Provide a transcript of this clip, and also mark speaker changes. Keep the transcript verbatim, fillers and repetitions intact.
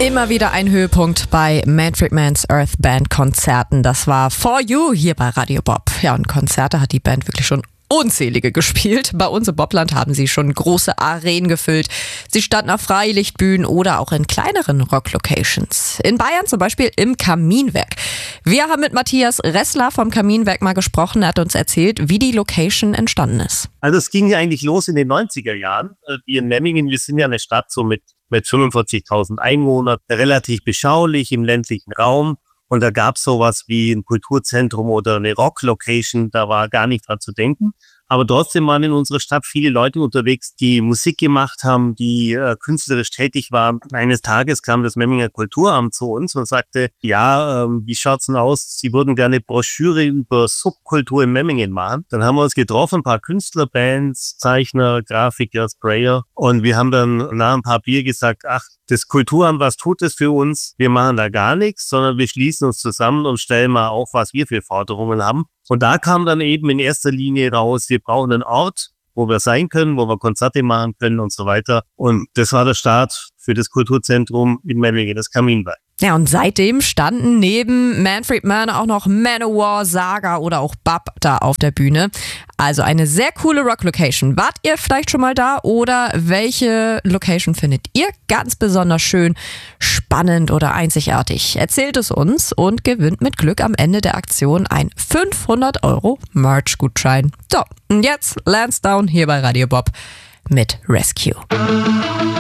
Speaker 1: Immer wieder ein Höhepunkt bei Manfred Mann's Earth Band Konzerten. Das war For You hier bei Radio Bob. Ja, und Konzerte hat die Band wirklich schon unzählige gespielt. Bei uns im Bobland haben sie schon große Arenen gefüllt. Sie standen auf Freilichtbühnen oder auch in kleineren Rock-Locations. In Bayern zum Beispiel im Kaminwerk. Wir haben mit Matthias Ressler vom Kaminwerk mal gesprochen. Er hat uns erzählt, wie die Location entstanden ist.
Speaker 2: Also es ging ja eigentlich los in den neunziger Jahren. Wir in Memmingen, wir sind ja eine Stadt so mit, mit fünfundvierzigtausend Einwohnern, relativ beschaulich im ländlichen Raum. Und da gab es sowas wie ein Kulturzentrum oder eine Rock-Location, da war gar nicht dran zu denken. Aber trotzdem waren in unserer Stadt viele Leute unterwegs, die Musik gemacht haben, die äh, künstlerisch tätig waren. Eines Tages kam das Memminger Kulturamt zu uns und sagte, ja, ähm, wie schaut's denn aus? Sie würden gerne eine Broschüre über Subkultur in Memmingen machen. Dann haben wir uns getroffen, ein paar Künstlerbands, Zeichner, Grafiker, Sprayer. Und wir haben dann nach ein paar Bier gesagt, ach, das Kulturamt, was tut es für uns? Wir machen da gar nichts, sondern wir schließen uns zusammen und stellen mal auf, was wir für Forderungen haben. Und da kam dann eben in erster Linie raus, wir brauchen einen Ort, wo wir sein können, wo wir Konzerte machen können und so weiter. Und das war der Start für das Kulturzentrum in Memmingen, das Kaminwerk.
Speaker 1: Ja, und seitdem standen neben Manfred Mann auch noch Manowar, Saga oder auch Bab da auf der Bühne. Also eine sehr coole Rock-Location. Wart ihr vielleicht schon mal da oder welche Location findet ihr ganz besonders schön, spannend oder einzigartig? Erzählt es uns und gewinnt mit Glück am Ende der Aktion ein fünfhundert Euro Merch-Gutschein. So, und jetzt Lansdowne hier bei Radio Bob mit Rescue.